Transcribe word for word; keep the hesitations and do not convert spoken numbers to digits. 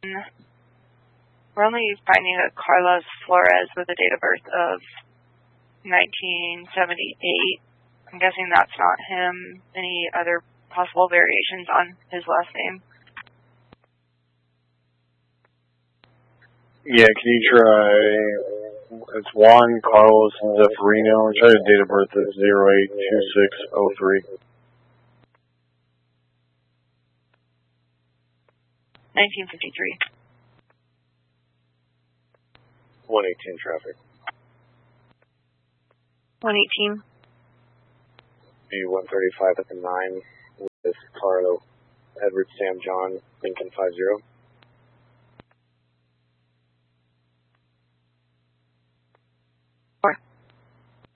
we're only finding a Carlos Flores with a date of birth of nineteen seventy-eight. I'm guessing that's not him. Any other possible variations on his last name? Yeah, can you try, it's Juan Carlos Zeferino, try the date of birth of zero eight two six oh three. nineteen fifty-three. one eighteen traffic. one eighteen. B one thirty-five at the nine with Carlo, Edward Sam John, Lincoln five zero.